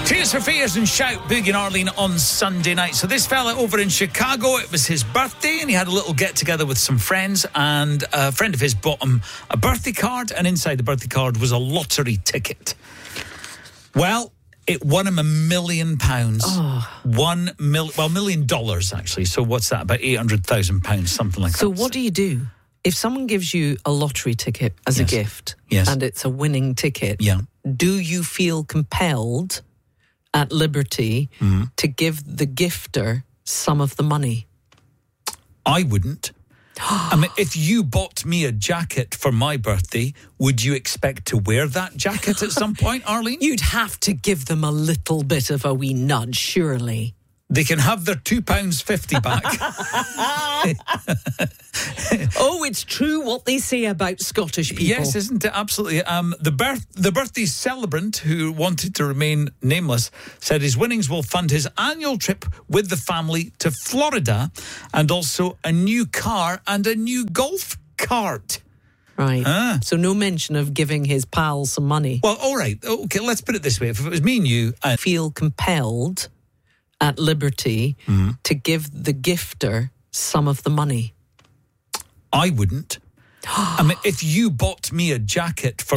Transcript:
Tears for Fears and Shout, Boogie and Arlene on Sunday night. So this fella over in Chicago, it was his birthday and he had a little get-together with some friends, and a friend of his bought him a birthday card, and inside the birthday card was a lottery ticket. Well, it won him £1 million. $1 million actually. So what's that? About £800,000, something like that. So what do you do? If someone gives you a lottery ticket as a gift, and it's a winning ticket, do you feel compelled at liberty to give the gifter some of the money? I wouldn't. I mean, if you bought me a jacket for my birthday, would you expect to wear that jacket at some point, Arlene? You'd have to give them a little bit of a wee nudge, surely. They can have their £2.50 back. Oh, it's true what they say about Scottish people. Yes, isn't it? Absolutely. The birthday celebrant, who wanted to remain nameless, said his winnings will fund his annual trip with the family to Florida, and also a new car and a new golf cart. Right. So no mention of giving his pals some money. Well, all right. Okay, let's put it this way. If it was me and you... feel compelled at liberty to give the gifter some of the money. I wouldn't. I mean, if you bought me a jacket for